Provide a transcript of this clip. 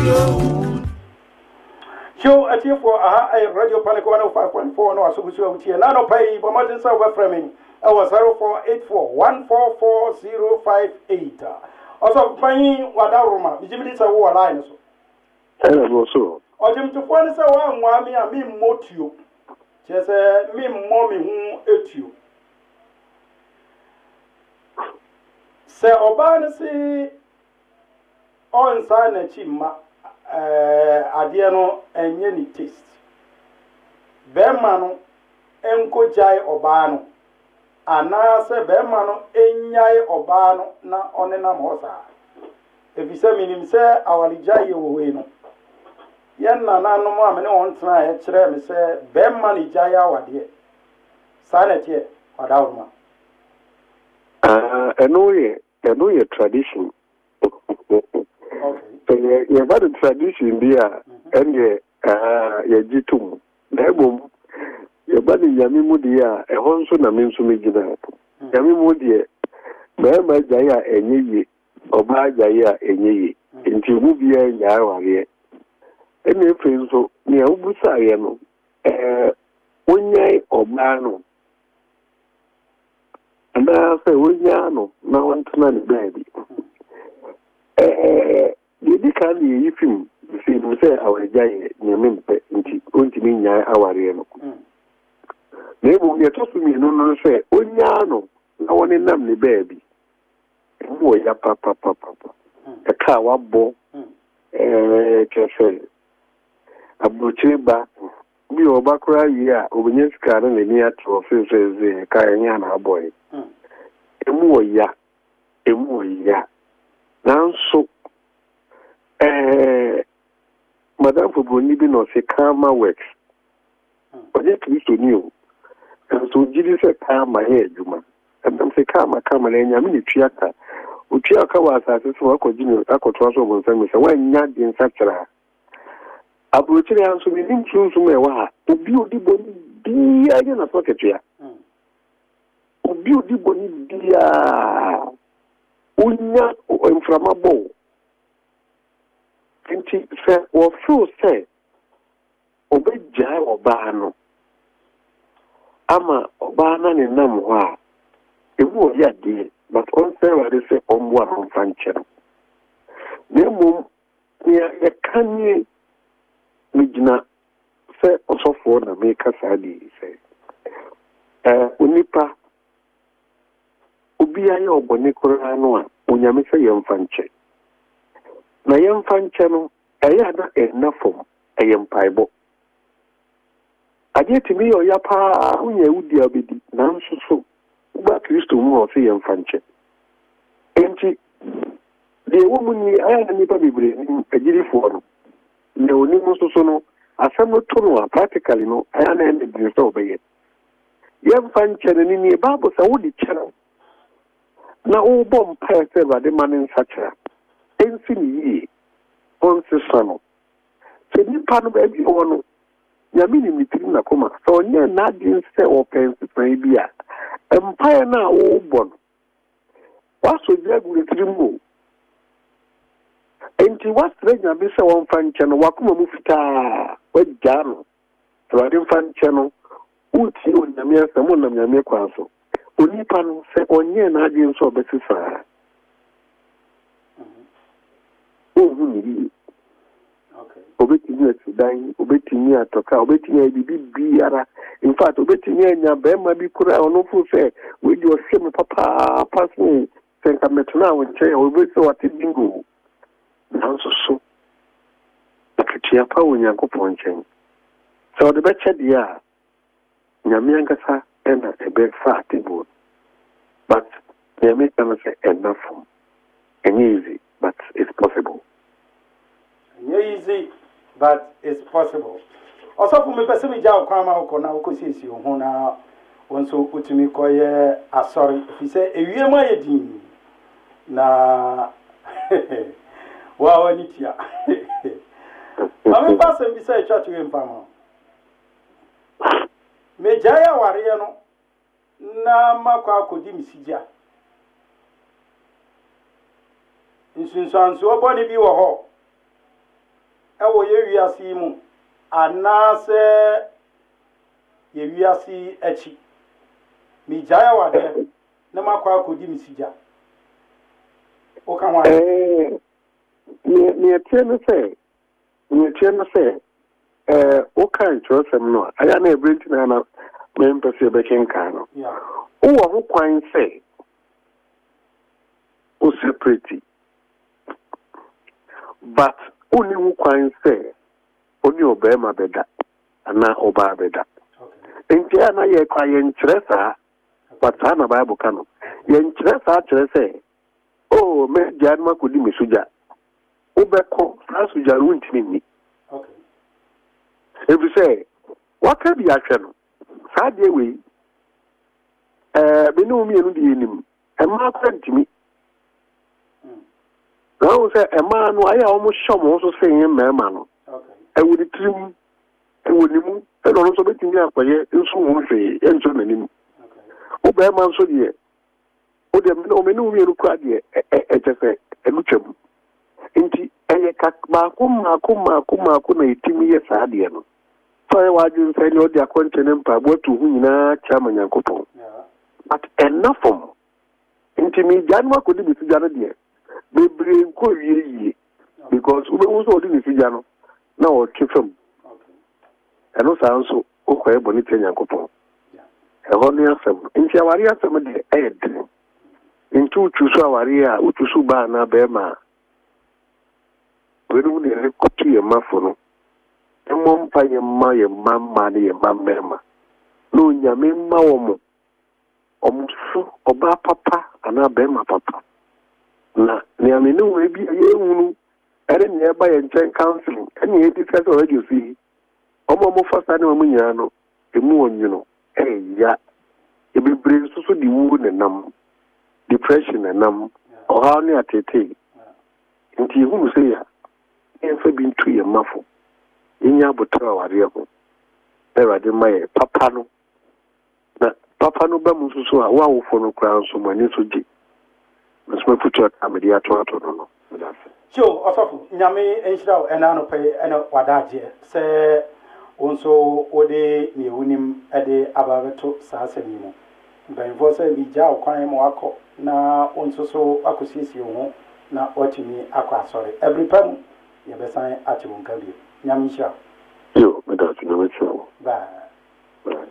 Show at you for a radio panic 105.4 no so with you nano pay but modern server framing our 0484 144 also paying wadaruma Jimmy is a war line so also or Jim to find us one wami and me motio just me mommy who ate you say Obana say on sign a chima adeɛ no enye ni taste bɛrima no enko jai ɔbaa no anaasɛ bɛrima no enyai ɔbaa no na ɔnenam hɔ saa efisɛ minim sɛ awaligya yɛ wɔ wei no yɛn nananom a mene wɔn tena a yɛkyerɛ me sɛ bɛrima no gyae awadeɛ saa na ɛteɛ ɔdawoma ɛno yɛ tradition. You have a tradition there, and you jitum. Nebum, your body Yamimudia, a honson, a minsumigina. Yamimudia, Bama Jaya, and ye, or Ba Jaya, and ye, into Mubia and Yawa. And if so, near Ubusayano, Unyai or Mano. And I say, Unyano, no one to man, baby. Yedi kan ye yifim se no se awajaye nyame mpe nti ontimi nya aware no na ebo ye to so mi no se onya no na woni nam ne baabi wo ya papa e ka wabo kese abuchi ba bi oba kura yi a obenye sika na ni atro se ka nya na aboy emu ya nanso Madame Fuboni be no say karma works. But yet we so new. And so Jesus said karma here, Juma. And them say karma, and Yamini Triaka. Uchiaka was as if work or junior, I could transfer one family. So when not in such a Abuchi answer me in true to me. To build the body, dear, in a pocket here. To build the body, dear. Unya inflammable. Nti sɛ wɔfro sɛ obɛgyae ɔbaa no ama ɔbaa na ne nam hɔ a ewu ɔyɛ adeɛ but ɔnsɛ wade sɛ ɔmboa no mfa nkyɛ no na mmom nea yɛka nie megyina sɛ ɔsɔfoɔ na meka saa deɛ sɛ onipa obiara yɛ ɔbɔne koraa no a onyame sɛ yɛmfa nkyɛ na yɛmfa nkyɛ no ɛyɛ na ɛna fam ɛyɛ mpaebɔ adeɛ tumi yɛ ɔya paa wonya wudi a bɛdi nanso so woba kristo mu a ɔsɛ yɛmfa nkyɛ enti deɛ wɔ mu ni ayɛ na nnipa bebree agyirifoɔ no na onim nso so no asɛm no to no a practically no ayɛ na ɛna dini sɛ ɔbɛyɛ yɛmfa nkyɛ no ni bible sɛ wode kyɛ no na wobɔ mpae sɛ Awurade ma ne nsakyera ensi ni yie onsesa no sɛ nipa no baabi wɔ no nyame ne mitiri na koma sɛ ɔnyɛ n'adwen sɛ ɔpɛ nsesa bi a mpae no a wobɔ no wasɔ gya agu ne tiri mu enti wasrɛ nyame sɛ wɔmfa nkyɛ no wakoma mu fitaa wagyaa no sɛ Awurade mfa nkyɛ no wotie onyame asɛm wonam nyame kwan so onipa no sɛ ɔnyɛ n'adwen sɛ ɔbɛsesa obetimi atudan obetimi atoka obetimi bibi biara in fact obetimi anya bema bi kura ono fu se we di osem papa pass me senka metuna wonche obetso wate bingo nanso so akatia pa onyankopon nchen so de beche dia nyame ankasa ena ebe fa table but nyame can say enough and easy but it's possible. Easy, but it's possible. Also, for me, person me jaw kwama uko na uko sisi uhona onso utumi koye asori. If you say ewie ma yedi na wa wanitia. Mami person bi say church we mfama. Me jaya ware no na makwa akodi misija. Nsunsanso oboni bi wo ho. ɛwɔ yɛ wiase mu anaasɛ yɛ wiase akyi megyae awade na makɔ akɔdi me sigya woka ho neɛteɛ no sɛ woka nkyerɛsɛm no a ɛyɛ na ɛberɛ nti na mempɛ sɛ yɛbɛkenkaa no wowɔ ho kwan sɛ wo separate but wonni ho kwan sɛ wone ɔbarima bɛda anaa ɔbaa bɛda nti na yɛkwa yɛnkyerɛ saa but saa na Bible ka no yɛnkyerɛ saa kyerɛ sɛ mɛgyaa no makɔdi me sogya wobɛkɔ saa sogya no wontimi nni ɛfiri sɛ waka bi ahwɛ no saa deɛ wei me ne wo mmienu de yɛnim ɛmaa kora ntimi na wo sɛ ɛmaa no ayɛ a wɔmohyɛ mo so sɛ nyɛ mmarima no ɛwɔ ne tirim ɛwɔ ne mu ɛna ɔno nso bɛtumi akɔyɛ nso ho hwee ɛnso n'anim wo bɛrima nso deɛ wode me ne wo mmienu kora deɛ ɛkyɛ sɛ ɛno twam nti ɛyɛ maako na yɛtumi yɛ saa deɛ no sɛ ɔyɛ w'adwene sɛ deɛ ɔde akɔnkyɛ ne mpaebɔ atu ho nyinaa kyerɛ ama Nyankopɔn but ɛna fam nti megya no akɔdi me sigya no deɛ bebree nkɔ wie because wobɛhu sɛ ɔde ne sigya no na ɔtwe fam ɛno saa nso wokɔyɛ bɔne tia Nyankopɔn ɛhɔ ne asɛm nti aware asɛm deɛ ɛyɛ dene nti wotwu so aware a wotwu so baa na bɛrima a wɛnum ne ɛrekɔto yɛ mmafo no ɛmmɔ mpa yɛ mma mma ne yɛ mma mmarima na onyame mma wɔ mo ɔmo so ɔbaa papa anaa bɛrima papa na nea me ne wɔ bi yɛhunu ɛne nea ɛba yɛ nkyɛn counseling ɛne yɛdi sɛ sɛ ɔradio so yi ɔmo fa saa ne ɔmo nyinaa no ɛmu wɔ nwono ɛyɛ bebree nso so de wuo ne nam depression ne nam ɔhaw ne atetee nti yɛhunu sɛ yɛ yɛmfa bi nto yɛ mmafo yɛnya abotire awareɛ ho na Awurade ma yɛ papa no na papa no ba mu nso so a woawofo no koraa nso mo ani so gye mesoma putu aka mede atoato no no Joe ɔsɔfo nyame nhyira wo ɛna no pɛ ɛna wadagye sɛ wo nso wode ne wonim ɛde aba bɛto saa asɛm yi mu mpanimfoɔ sɛ megya wo kwan ma wakɔ na wo nso so akɔsiesie wo ho na watumi akɔ asɔre ɛbere pa mu yɛbɛsan ate wo nka bio nyame nhyira